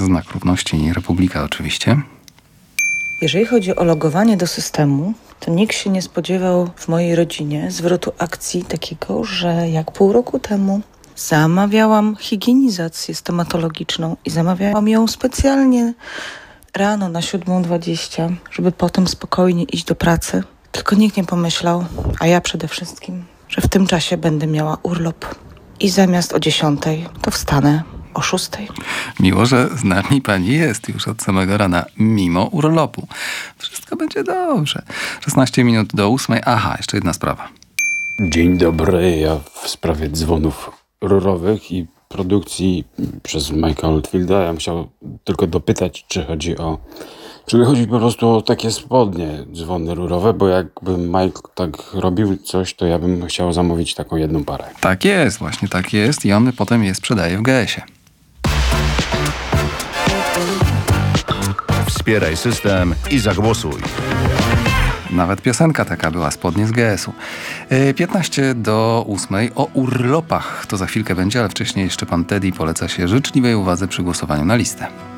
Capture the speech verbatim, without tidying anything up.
Znak Równości, Republika oczywiście. Jeżeli chodzi o logowanie do systemu, to nikt się nie spodziewał w mojej rodzinie zwrotu akcji takiego, że jak pół roku temu zamawiałam higienizację stomatologiczną i zamawiałam ją specjalnie rano na siódma dwadzieścia, żeby potem spokojnie iść do pracy. Tylko nikt nie pomyślał, a ja przede wszystkim, że w tym czasie będę miała urlop. I zamiast o dziesiątej to wstanę o szóstej. Miło, że z nami pani jest już od samego rana, mimo urlopu. Wszystko będzie dobrze. szesnaście minut do ósmej. Aha, jeszcze jedna sprawa. Dzień dobry. Ja w sprawie dzwonów rurowych i produkcji przez Mike'a Oldfielda, ja musiał tylko dopytać, czy chodzi o... Czy chodzi po prostu o takie spodnie, dzwony rurowe, bo jakby Mike tak robił coś, to ja bym chciał zamówić taką jedną parę. Tak jest, właśnie tak jest i on potem je sprzedaje w G S ie. Wspieraj system i zagłosuj. Nawet piosenka taka była, spodnie z G S u. piętnaście do ósmej o urlopach. To za chwilkę będzie, ale wcześniej jeszcze pan Teddy poleca się życzliwej uwadze przy głosowaniu na listę.